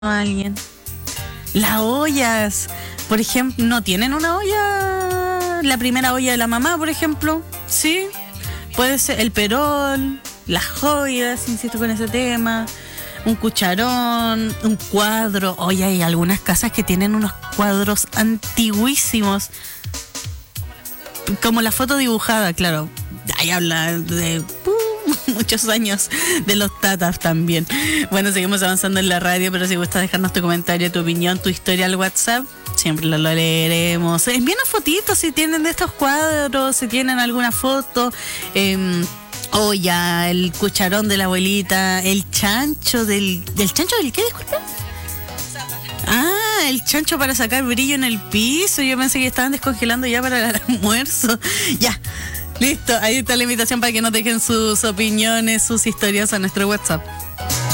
a alguien. Las ollas, por ejemplo, ¿no tienen una olla? La primera olla de la mamá, por ejemplo. Sí, puede ser el perol, las joyas, insisto con ese tema. Un cucharón, un cuadro. Oye, hay algunas casas que tienen unos cuadros antiguísimos. Como la foto dibujada, claro. Ahí habla de muchos años de los tatas también. Bueno, seguimos avanzando en la radio, pero si gustas dejarnos tu comentario, tu opinión, tu historia al WhatsApp, siempre lo leeremos. Envíanos fotitos si tienen de estos cuadros, si tienen alguna foto. Olla, el cucharón de la abuelita, el chancho del chancho del ¿qué? Disculpa. Ah, el chancho para sacar brillo en el piso. Yo pensé que estaban descongelando ya para el almuerzo. Ya, listo. Ahí está la invitación para que nos dejen sus opiniones, sus historias a nuestro WhatsApp.